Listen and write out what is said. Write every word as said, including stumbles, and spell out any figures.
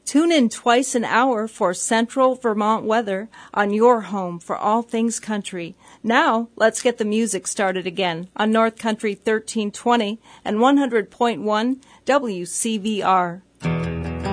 Tune in twice an hour for Central Vermont weather on your home for all things country. Now, let's get the music started again on North Country thirteen twenty and one hundred point one W C V R.